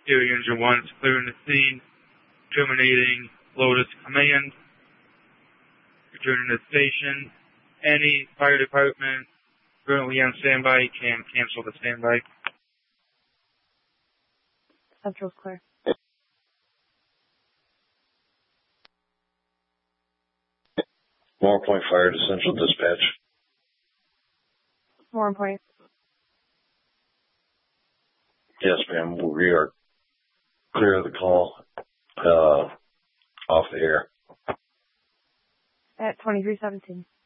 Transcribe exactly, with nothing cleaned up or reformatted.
Area Engine one is clearing the scene, terminating Lotus Command, returning to the station. Any fire department currently on standby can cancel the standby. Central's clear. Moore Point Fire to Central Dispatch. Moore Point. Yes, ma'am. We are clear of the call, uh, off the air. At twenty-three seventeen.